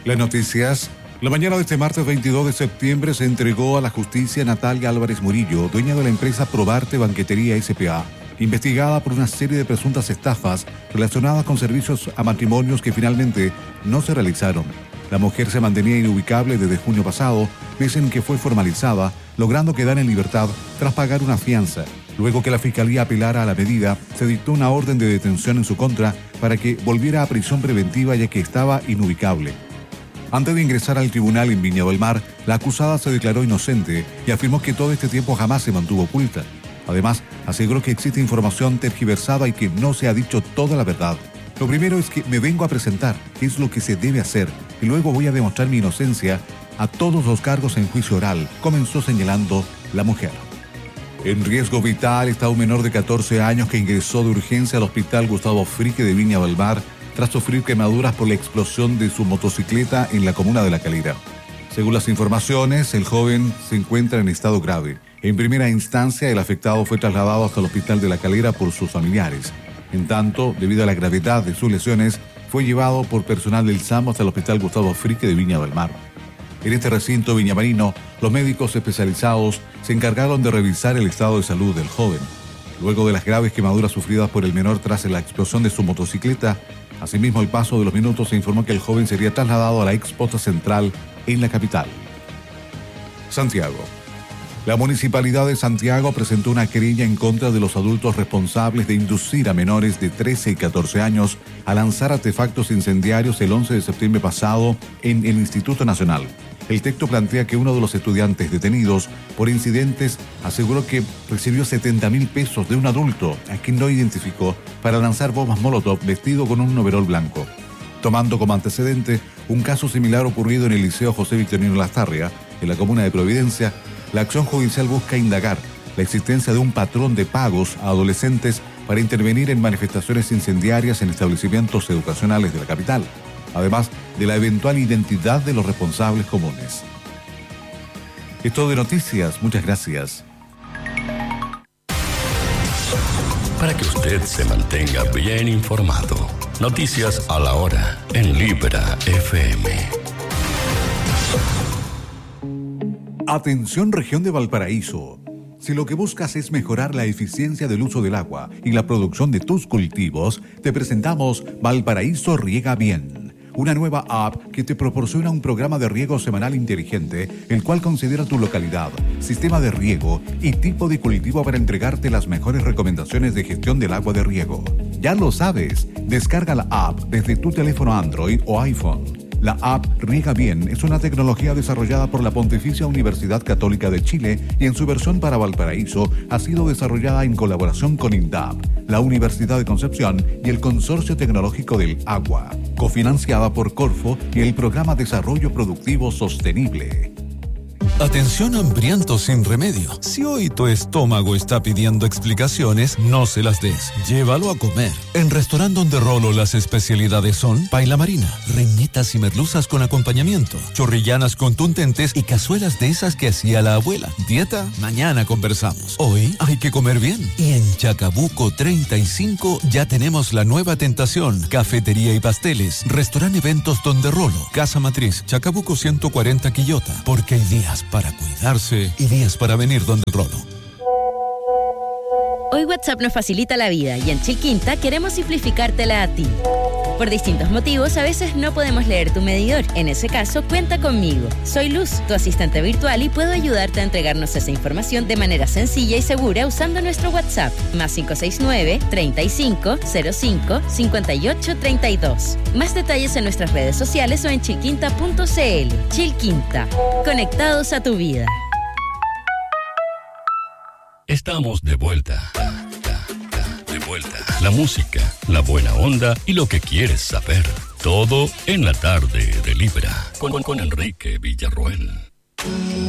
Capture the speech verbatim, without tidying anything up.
Las noticias. La mañana de este martes veintidós de septiembre se entregó a la justicia Natalia Álvarez Murillo, dueña de la empresa Probarte Banquetería S P A, investigada por una serie de presuntas estafas relacionadas con servicios a matrimonios que finalmente no se realizaron. La mujer se mantenía inubicable desde junio pasado, mes en que fue formalizada, logrando quedar en libertad tras pagar una fianza. Luego que la Fiscalía apelara a la medida, se dictó una orden de detención en su contra para que volviera a prisión preventiva ya que estaba inubicable. Antes de ingresar al tribunal en Viña del Mar, la acusada se declaró inocente y afirmó que todo este tiempo jamás se mantuvo oculta. Además, aseguró que existe información tergiversada y que no se ha dicho toda la verdad. Lo primero es que me vengo a presentar, que es lo que se debe hacer, y luego voy a demostrar mi inocencia a todos los cargos en juicio oral, comenzó señalando la mujer. En riesgo vital está un menor de catorce años que ingresó de urgencia al hospital Gustavo Fricke de Viña del Mar tras sufrir quemaduras por la explosión de su motocicleta en la comuna de La Calera. Según las informaciones, el joven se encuentra en estado grave. En primera instancia, el afectado fue trasladado hasta el hospital de La Calera por sus familiares. En tanto, debido a la gravedad de sus lesiones, fue llevado por personal del SAMU hasta el hospital Gustavo Fricke de Viña del Mar. En este recinto viñamarino, los médicos especializados se encargaron de revisar el estado de salud del joven. Luego de las graves quemaduras sufridas por el menor tras la explosión de su motocicleta, asimismo, al paso de los minutos se informó que el joven sería trasladado a la ex posta central en la capital. Santiago. La Municipalidad de Santiago presentó una querella en contra de los adultos responsables de inducir a menores de trece y catorce años a lanzar artefactos incendiarios el once de septiembre pasado en el Instituto Nacional. El texto plantea que uno de los estudiantes detenidos por incidentes aseguró que recibió setenta mil pesos de un adulto, a quien no identificó, para lanzar bombas Molotov vestido con un overol blanco. Tomando como antecedente un caso similar ocurrido en el Liceo José Victorino Lastarria, en la comuna de Providencia, la acción judicial busca indagar la existencia de un patrón de pagos a adolescentes para intervenir en manifestaciones incendiarias en establecimientos educacionales de la capital, además de la eventual identidad de los responsables comunes. Es todo de noticias, muchas gracias. Para que usted se mantenga bien informado, noticias a la hora en Libra F M. Atención región de Valparaíso. Si lo que buscas es mejorar la eficiencia del uso del agua y la producción de tus cultivos, te presentamos Valparaíso Riega Bien, una nueva app que te proporciona un programa de riego semanal inteligente, el cual considera tu localidad, sistema de riego y tipo de cultivo para entregarte las mejores recomendaciones de gestión del agua de riego. Ya lo sabes, descarga la app desde tu teléfono Android o iPhone. La app Riega Bien es una tecnología desarrollada por la Pontificia Universidad Católica de Chile y en su versión para Valparaíso ha sido desarrollada en colaboración con INDAP, la Universidad de Concepción y el Consorcio Tecnológico del Agua, cofinanciada por Corfo y el Programa Desarrollo Productivo Sostenible. Atención hambrientos sin remedio. Si hoy tu estómago está pidiendo explicaciones, no se las des. Llévalo a comer. En Restaurant Donde Rolo las especialidades son paila marina, reñitas y merluzas con acompañamiento, chorrillanas contundentes y cazuelas de esas que hacía la abuela. Dieta, mañana conversamos. Hoy hay que comer bien. Y en Chacabuco treinta y cinco ya tenemos la nueva tentación, cafetería y pasteles. Restaurant Eventos Donde Rolo, Casa Matriz, Chacabuco ciento cuarenta Quillota. Porque hay días para cuidarse y días para venir donde Rolo. Hoy WhatsApp nos facilita la vida y en Chilquinta queremos simplificártela a ti. Por distintos motivos, a veces no podemos leer tu medidor. En ese caso, cuenta conmigo. Soy Luz, tu asistente virtual, y puedo ayudarte a entregarnos esa información de manera sencilla y segura usando nuestro WhatsApp, más cinco seis nueve, treinta y cinco, cero cinco, cincuenta y ocho, treinta y dos. Más detalles en nuestras redes sociales o en chilquinta punto c l. Chilquinta, conectados a tu vida. Estamos de vuelta. De vuelta. La música, la buena onda y lo que quieres saber. Todo en la tarde de Libra. Con, con Enrique Villarroel.